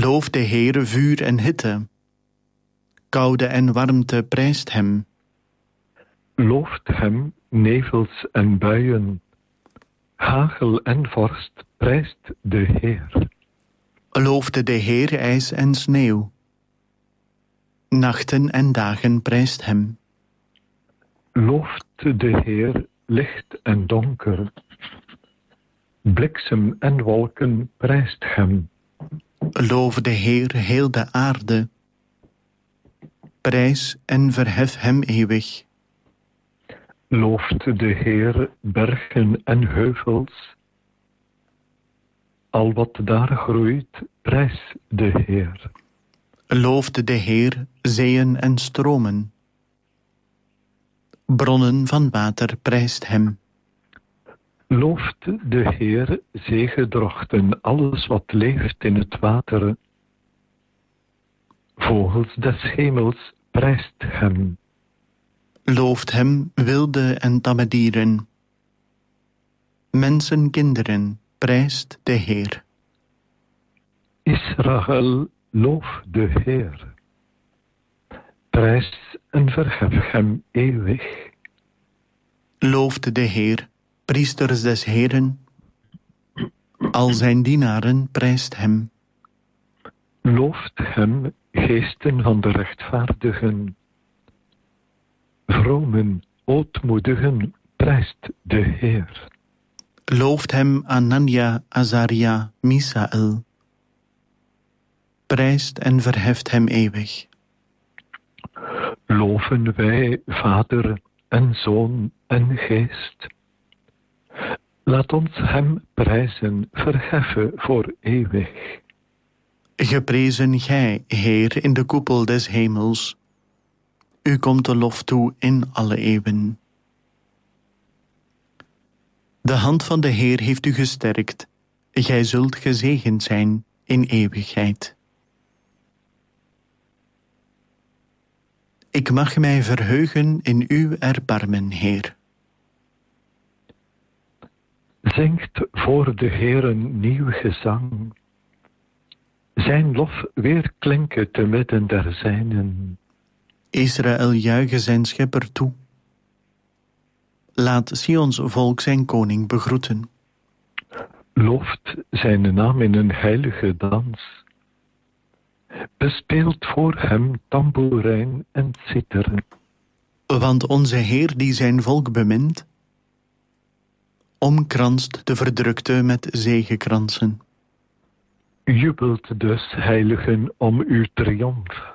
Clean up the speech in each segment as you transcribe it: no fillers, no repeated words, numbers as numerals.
Loof de Heer vuur en hitte. Koude en warmte prijst hem. Looft hem nevels en buien. Hagel en vorst prijst de Heer. Loofde de Heer ijs en sneeuw. Nachten en dagen prijst hem. Looft de Heer licht en donker. Bliksem en wolken prijst hem. Loof de Heer heel de aarde. Prijs en verhef hem eeuwig. Looft de Heer bergen en heuvels. Al wat daar groeit, prijs de Heer. Looft de Heer zeeën en stromen. Bronnen van water prijst hem. Looft de Heer zegedrochten, alles wat leeft in het water. Vogels des hemels prijst hem. Looft hem wilde en tamme dieren. Mensen, kinderen, prijst de Heer. Israël, loof de Heer. Prijs en verhef hem eeuwig. Looft de Heer, priesters des Heeren. Al zijn dienaren prijst hem. Looft hem, geesten van de rechtvaardigen. Vromen, ootmoedigen, prijst de Heer. Looft hem Anania, Azaria, Misaël. Prijst en verheft hem eeuwig. Loven wij Vader en Zoon en Geest. Laat ons hem prijzen, verheffen voor eeuwig. Geprezen gij, Heer, in de koepel des hemels. U komt de lof toe in alle eeuwen. De hand van de Heer heeft u gesterkt. Gij zult gezegend zijn in eeuwigheid. Ik mag mij verheugen in uw erbarmen, Heer. Zingt voor de Heer een nieuw gezang. Zijn lof weerklinken te midden der zijnen. Israël juiche zijn schepper toe. Laat Sions volk zijn koning begroeten. Looft zijn naam in een heilige dans. Bespeelt voor hem tamboerijn en citer. Want onze Heer die zijn volk bemint, omkranst de verdrukte met zegekransen. Jubelt dus, heiligen, om uw triomf.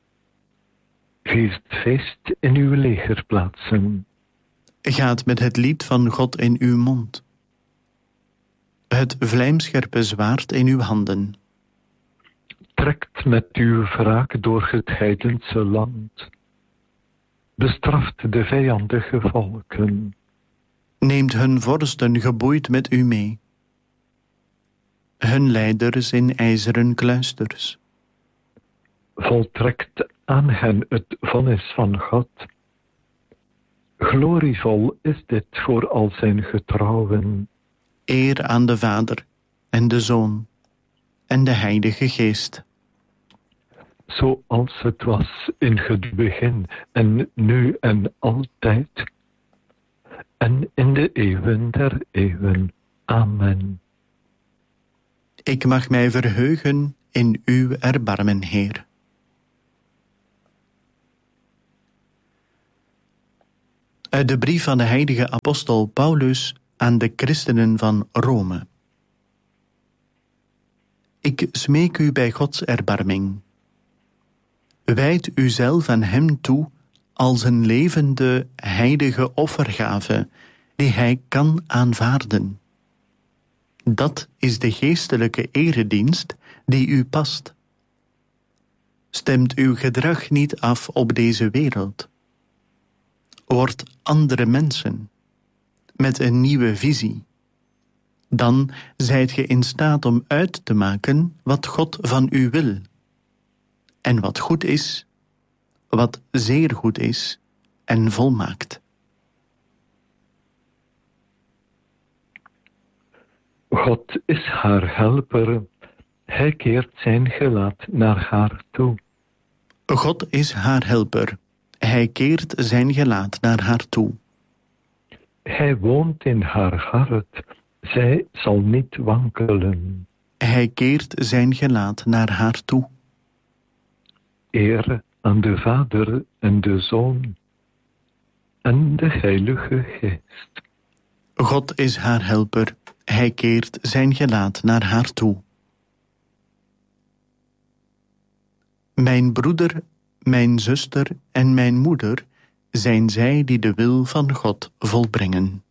Viert feest in uw legerplaatsen. Gaat met het lied van God in uw mond. Het vlijmscherpe zwaard in uw handen. Trekt met uw wraak door het heidense land. Bestraft de vijandige volken. Neemt hun vorsten geboeid met u mee. Hun leiders in ijzeren kluisters. Voltrekt aan hen het vonnis van God. Glorievol is dit voor al zijn getrouwen. Eer aan de Vader en de Zoon en de Heilige Geest. Zoals het was in het begin en nu en altijd. En in de eeuwen der eeuwen. Amen. Ik mag mij verheugen in uw erbarmen, Heer. Uit de brief van de heilige apostel Paulus aan de christenen van Rome. Ik smeek u bij Gods erbarming. Wijd uzelf aan hem toe als een levende, heilige offergave die hij kan aanvaarden. Dat is de geestelijke eredienst die u past. Stemt uw gedrag niet af op deze wereld. Word andere mensen, met een nieuwe visie. Dan zijt ge in staat om uit te maken wat God van u wil. En wat goed is, wat zeer goed is en volmaakt. God is haar helper, Hij keert zijn gelaat naar haar toe. God is haar helper. Hij keert zijn gelaat naar haar toe. Hij woont in haar hart. Zij zal niet wankelen. Hij keert zijn gelaat naar haar toe. Eer aan de Vader en de Zoon en de Heilige Geest. God is haar helper. Hij keert zijn gelaat naar haar toe. Mijn broeder, mijn zuster en mijn moeder zijn zij die de wil van God volbrengen.